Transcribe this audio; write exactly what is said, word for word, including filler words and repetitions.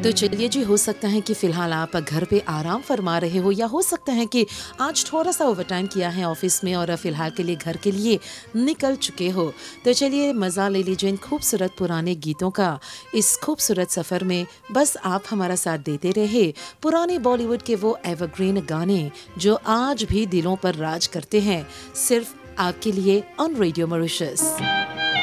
तो चलिए जी, हो सकता है कि फ़िलहाल आप घर पे आराम फ़रमा रहे हो, या हो सकता है कि आज थोड़ा-सा ओवरटाइम किया है ऑफ़िस में और फ़िलहाल के लिए घर के लिए निकल चुके हो। तो चलिए मज़ा ले लीजिए इन खूबसूरत पुराने गीतों का। इस खूबसूरत सफ़र में बस आप हमारा साथ देते रहे। पुराने बॉलीवुड के वो एवरग्रीन गाने जो आज भी दिलों पर राज करते हैं, सिर्फ़ आपके लिए ऑन रेडियो मॉरिशस।